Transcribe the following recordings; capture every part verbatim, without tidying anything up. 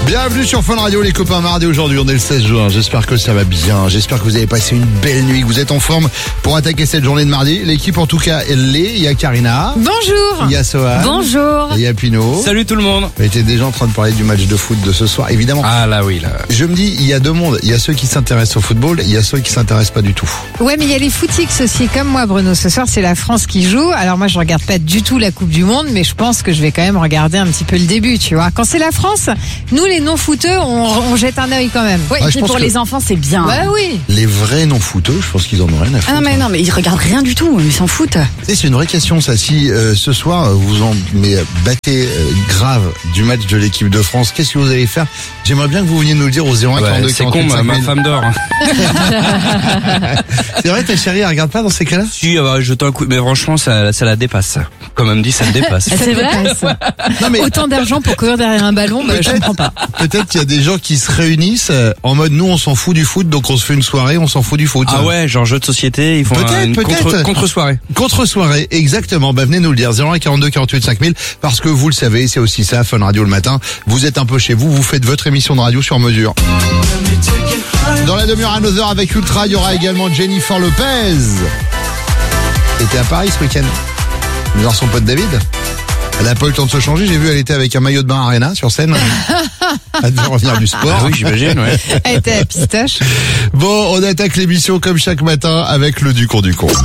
Bienvenue sur Fun Radio, les copains. Mardi, aujourd'hui, on est le seize juin. J'espère que ça va bien. J'espère que vous avez passé une belle nuit, que vous êtes en forme pour attaquer cette journée de mardi. L'équipe, en tout cas, elle l'est. Il y a Karina. Bonjour. Il y a Sohan. Bonjour. Et il y a Pino. Salut tout le monde. On était déjà en train de parler du match de foot de ce soir, évidemment. Ah là oui, là. Je me dis, il y a deux mondes. Il y a ceux qui s'intéressent au football, il y a ceux qui s'intéressent pas du tout. Ouais, mais il y a les footix aussi, comme moi, Bruno. Ce soir, c'est la France qui joue. Alors moi, je regarde pas du tout la Coupe du Monde, mais je pense que je vais quand même regarder un petit peu le début, tu vois. Quand c'est la France, nous, les non-footeux, on, on jette un œil quand même. Ouais, Ah, et je puis pense pour que- les enfants, c'est bien. Bah oui. Les vrais non-footeux, je pense qu'ils en ont rien à foutre. Ah non, mais non, mais ils regardent rien du tout, ils s'en foutent. Tu sais, c'est une vraie question, ça. Si euh, ce soir, vous en mais, battez euh, grave du match de l'équipe de France, qu'est-ce que vous allez faire? J'aimerais bien que vous veniez nous le dire au zéro un Ah bah, quarante-deux c'est con, quarante-huit ma, cinq ma mille. femme dort. C'est vrai, ta chérie, elle regarde pas dans ces cas-là? Si, elle va jeter un coup, mais franchement, ça, ça la dépasse. Comme elle me dit, ça me dépasse. C'est vrai. Non, mais Autant d'argent pour courir derrière un ballon, bah, je comprends pas. peut-être qu'il y a des gens qui se réunissent euh, en mode nous, on s'en fout du foot, donc on se fait une soirée, on s'en fout du foot. Ah ouais, genre jeu de société, ils font Peut-être, un- une peut-être. contre, contre-soirée. Contre-soirée, exactement. Bah, venez nous le dire. zéro un quarante-deux quarante-huit cinq mille. Parce que vous le savez, c'est aussi ça, Fun Radio le matin. Vous êtes un peu chez vous, vous faites votre émission de radio sur mesure. Dans la demi-heure à neuf heures avec Ultra, il y aura également Jennifer Lopez. Était à Paris ce week-end. Nous voir son pote David. Elle a pas eu le temps de se changer. J'ai vu, elle était avec un maillot de bain Arena sur scène. Elle devait revenir du sport. Ah oui, j'imagine, ouais. Elle était à pistache. Bon, on attaque l'émission comme chaque matin avec le Ducon du con.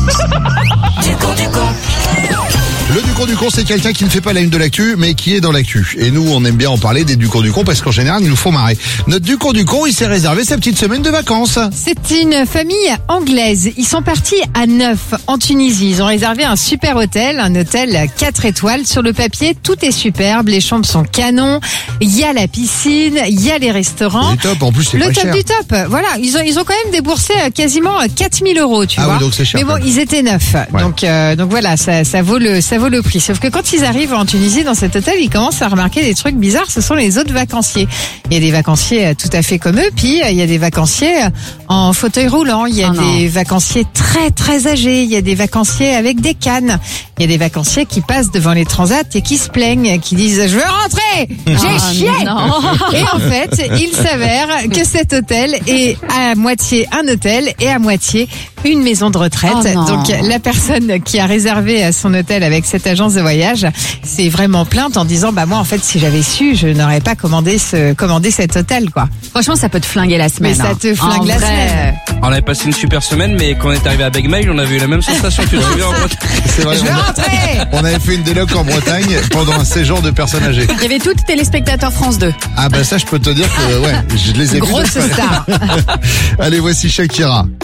Le Ducon du con, c'est quelqu'un qui ne fait pas la une de l'actu, mais qui est dans l'actu. Et nous, on aime bien en parler des Ducons du con parce qu'en général, ils nous font marrer. Notre Ducon du con, il s'est réservé sa petite semaine de vacances. C'est une famille anglaise. Ils sont partis à neuf en Tunisie. Ils ont réservé un super hôtel, un hôtel quatre étoiles. Sur le papier, tout est superbe. Les chambres sont canons. Il y a la piscine, il y a les restaurants. C'est top, en plus, c'est Le pas top cher. du top. Voilà, ils ont ils ont quand même déboursé euh, quasiment euh, quatre mille euros, tu Ah vois. oui, donc c'est cher, Mais bon, quand même. ils étaient neufs. Ouais. Donc euh, donc voilà, ça ça vaut le ça vaut le prix. Sauf que quand ils arrivent en Tunisie dans cet hôtel, ils commencent à remarquer des trucs bizarres. Ce sont les autres vacanciers. Il y a des vacanciers euh, tout à fait comme eux, puis euh, il y a des vacanciers euh, en fauteuil roulant. Il y a Oh non. des vacanciers très très âgés. Il y a des vacanciers avec des cannes. Il y a des vacanciers qui passent devant les transats et qui se plaignent, qui disent je veux rentrer, j'ai Ah, chié. non. Et en fait, il s'avère que cet hôtel est à moitié un hôtel et à moitié une maison de retraite. Oh non. Donc la personne qui a réservé son hôtel avec cette agence de voyage s'est vraiment plainte en disant bah moi en fait si j'avais su, je n'aurais pas commandé ce commandé cet hôtel quoi. Franchement, ça peut te flinguer la semaine. Mais ça hein. te flingue En la vrai. semaine. On avait passé une super semaine, mais quand on est arrivé à Begmail, on avait eu la même sensation. Tu te souviens en Bretagne? C'est vrai, Je veux on, a- rentrer. on avait fait une déloc en Bretagne pendant un séjour de personnes âgées. Il y avait tous téléspectateurs France deux. Ah bah ça, je peux te dire que ouais, je les ai vus. Grosse de près. star. Allez, voici Shakira.